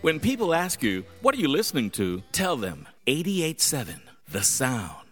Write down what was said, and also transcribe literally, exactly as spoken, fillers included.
When people ask you, what are you listening to? Tell them eighty-eight point seven, The Sound.